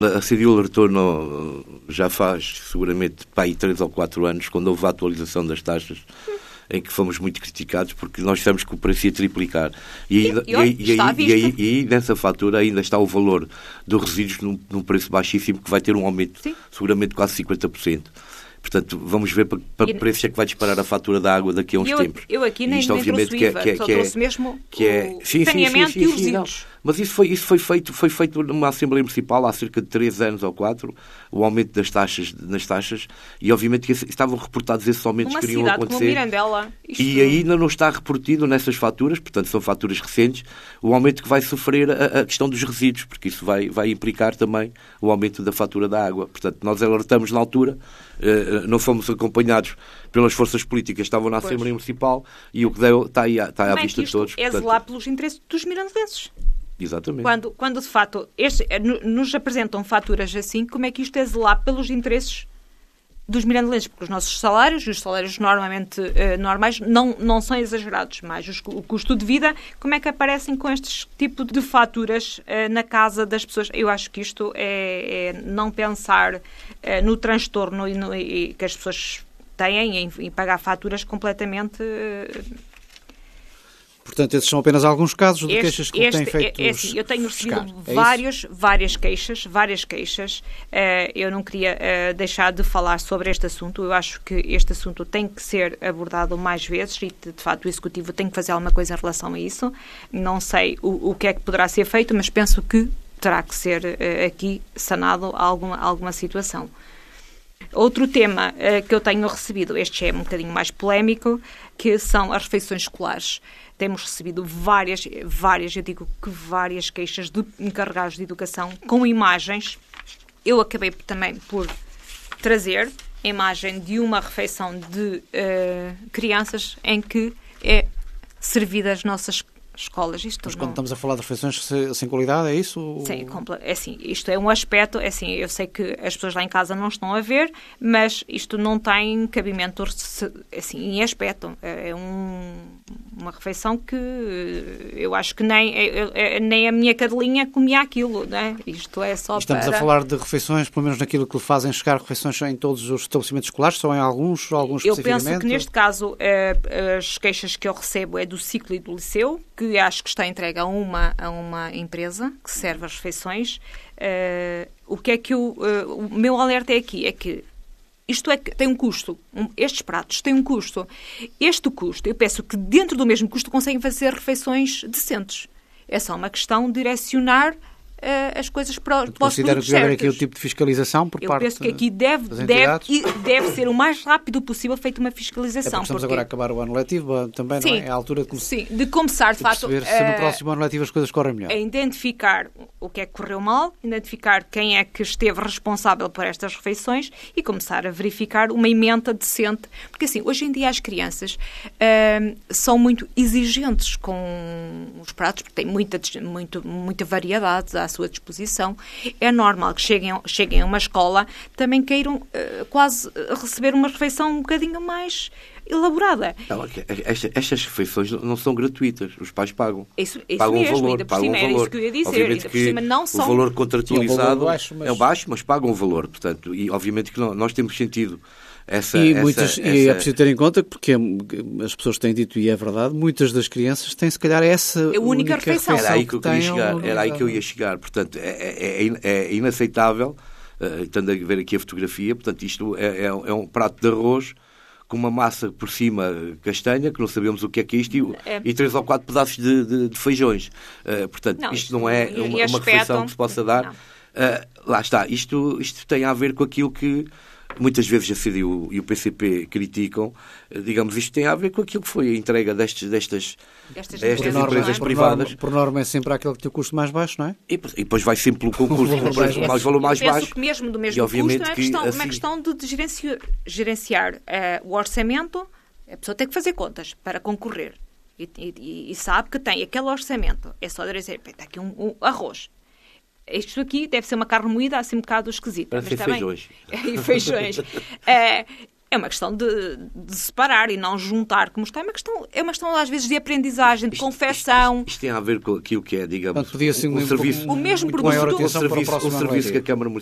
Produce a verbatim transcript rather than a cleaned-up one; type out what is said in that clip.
A C D U alertou já faz seguramente para aí três ou quatro anos, quando houve a atualização das taxas, em que fomos muito criticados porque nós dissemos que o preço ia triplicar. E, ainda, e, e, e, e, e, aí, e aí nessa fatura ainda está o valor dos resíduos num, num preço baixíssimo, que vai ter um aumento Sim. seguramente quase cinquenta por cento. Portanto, vamos ver para, para que preço é que vai disparar a fatura da água daqui a uns eu, tempos. Eu aqui nem, isto, nem obviamente, trouxe o I V A, que é, que é, só trouxe mesmo que é, o sim, saneamento sim, sim, sim, e os resíduos. Mas isso foi, isso foi feito, foi feito numa Assembleia Municipal há cerca de três anos ou quatro, o aumento das taxas, nas taxas, e obviamente que estavam reportados esses aumentos que iriam acontecer. Como Mirandela, isto... E ainda não está reportido nessas faturas, portanto são faturas recentes, o aumento que vai sofrer a, a questão dos resíduos, porque isso vai, vai implicar também o aumento da fatura da água. Portanto, nós alertamos na altura, uh, não fomos acompanhados pelas forças políticas que estavam na Assembleia pois. Municipal, e o que deu está, aí, está à vista de todos. É portanto... zelar pelos interesses dos mirandenses. Exatamente. Quando, quando de facto este, nos apresentam faturas assim, como é que isto é zelar pelos interesses dos mirandelenses? Porque os nossos salários, os salários normalmente uh, normais, não, não são exagerados, mas os, o custo de vida, como é que aparecem com este tipo de faturas uh, na casa das pessoas? Eu acho que isto é, é não pensar uh, no transtorno e, no, e que as pessoas têm em, em pagar faturas completamente... Uh, Portanto, esses são apenas alguns casos de este, queixas que este, têm feito é, é assim, eu tenho recebido é vários, várias queixas, várias queixas. Uh, eu não queria uh, deixar de falar sobre este assunto. Eu acho que este assunto tem que ser abordado mais vezes e, de, de facto, o Executivo tem que fazer alguma coisa em relação a isso. Não sei o, o que é que poderá ser feito, mas penso que terá que ser uh, aqui sanado alguma, alguma situação. Outro tema uh, que eu tenho recebido, este é um bocadinho mais polémico, que são as refeições escolares. Temos recebido várias, várias, eu digo que várias queixas de encarregados de educação com imagens. Eu acabei também por trazer a imagem de uma refeição de uh, crianças em que é servida as nossas escolas. Isto Mas não... quando estamos a falar de refeições sem qualidade, é isso? Sim, é assim, isto é um aspecto, é assim, eu sei que as pessoas lá em casa não estão a ver, mas isto não tem cabimento assim, em aspecto. É um, uma refeição que eu acho que nem, é, é, nem a minha cadelinha comia aquilo, né? Isto é só Estamos para... a falar de refeições, pelo menos naquilo que fazem chegar refeições em todos os estabelecimentos escolares, só em alguns, alguns eu especificamente? Eu penso que neste caso as queixas que eu recebo é do ciclo e do liceu, que acho que está entregue a uma, a uma empresa que serve as refeições. Uh, o que é que eu, uh, o meu alerta é aqui, é que isto é que tem um custo. Um, estes pratos têm um custo. Este custo, eu peço que dentro do mesmo custo conseguem fazer refeições decentes. É só uma questão de direcionar uh, as coisas para, para os Considero produtos que deve haver certos. aqui o tipo de fiscalização por eu parte penso que aqui deve, das deve, deve ser o mais rápido possível feita uma fiscalização. É porque estamos porque... agora a acabar o ano letivo, também, sim, não é? É a altura de, come... sim, de começar, de, de facto, perceber se no próximo ano letivo as coisas correm melhor. A identificar o que é que correu mal, identificar quem é que esteve responsável por estas refeições e começar a verificar uma emenda decente. Porque, assim, hoje em dia as crianças uh, são muito exigentes com os pratos, porque têm muita, muito, muita variedade à sua disposição. É normal que cheguem, cheguem a uma escola também queiram uh, quase receber uma refeição um bocadinho mais elaborada. Não, esta, estas refeições não são gratuitas, os pais pagam. Isso, isso pagam mesmo, valor, ainda por pagam cima, valor. era isso que eu ia dizer. Obviamente ainda por que cima não são... o valor contratualizado Sim, o valor baixo, mas... é baixo, mas pagam o valor. Portanto, e obviamente que não, nós temos sentido essa... E, essa, muitas, essa... e é preciso ter em conta, porque as pessoas têm dito, e é verdade, muitas das crianças têm se calhar essa a única, única refeição. Era aí que, que eu queria chegar. Era aí que eu ia chegar. Portanto, é, é, é inaceitável, uh, estando a ver aqui a fotografia, portanto, isto é, é, é um prato de arroz com uma massa por cima castanha, que não sabemos o que é que é isto, e, é. e três ou quatro pedaços de, de, de feijões. Uh, portanto, não, isto não é uma, uma refeição que se possa dar. Uh, lá está, isto, isto tem a ver com aquilo que muitas vezes a C D U e o P C P criticam, digamos, isto tem a ver com aquilo que foi a entrega destes, destas, destas, destas empresas, empresas por privadas. Norma, por norma é sempre aquele que tem o custo mais baixo, não é? E, e depois vai sempre pelo concurso, o mais, mais valor mais penso baixo. Que mesmo do mesmo custo, é uma questão, assim, uma questão de, de gerenciar, gerenciar uh, o orçamento. A pessoa tem que fazer contas para concorrer. E, e, e sabe que tem aquele orçamento. É só dizer, está aqui um, um arroz. Isto aqui deve ser uma carne moída, assim um bocado esquisita. Para ser feijões. E feijões. uh, É uma questão de, de separar e não juntar como está. É uma questão, é uma questão às vezes de aprendizagem, de isto, confecção. Isto, isto, isto tem a ver com aquilo que é, digamos, Portanto, podia ser um, um, serviço, o mesmo muito produto, maior um atenção para o serviço, um próximo serviço que a Câmara